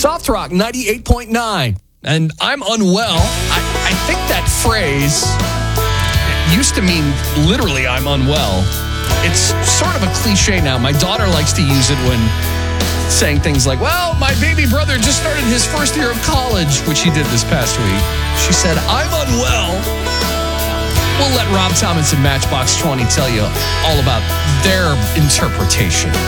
Soft Rock 98.9. And I'm unwell. I think that phrase used to mean literally I'm unwell. It's sort of a cliche now. My daughter likes to use it when saying things like, well, my baby brother just started his first year of college, which he did this past week. She said, I'm unwell. We'll let Rob Thomas and Matchbox 20 tell you all about their interpretation.